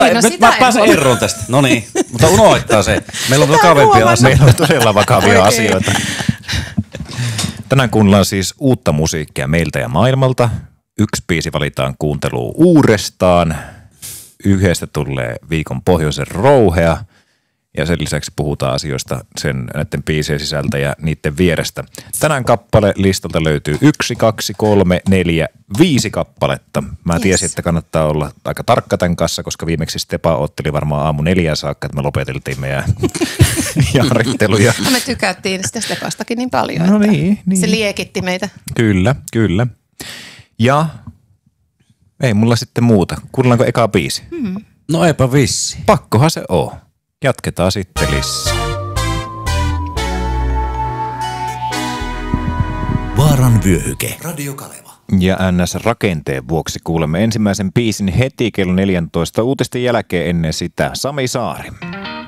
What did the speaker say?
Nyt mä pääsen eroon tästä. No niin, mutta unohtaa se. Meillä on vakavempia asioita. Meillä on todella vakavia asioita. Tänään kuunnellaan siis uutta musiikkia meiltä ja maailmalta. Yksi biisi valitaan kuunteluun uudestaan. Yhdestä tulee viikon pohjoisen rouhea. Ja sen lisäksi puhutaan asioista näiden biisien sisältä ja niiden vierestä. Tänään kappale listalta löytyy 1, 2, 3, 4, 5 kappaletta. Mä tiesin, että kannattaa olla aika tarkka tämän kanssa, koska viimeksi Stepa otteli varmaan aamu 4 saakka, että me lopeteltiin meidän jaaritteluja. Me tykättiin sitä Stepastakin niin paljon, no että niin. se liekitti meitä. Kyllä. Ja ei mulla sitten muuta. Kuunnellaanko eka biisi? No eipä vissi. Pakkohan se on. Jatketaan sitten lisää. Vaaran vyöhyke. Radio Kaleva. Ja NS-rakenteen vuoksi kuulemme ensimmäisen biisin heti kello 14 uutisten jälkeen ennen sitä. Sami Saari.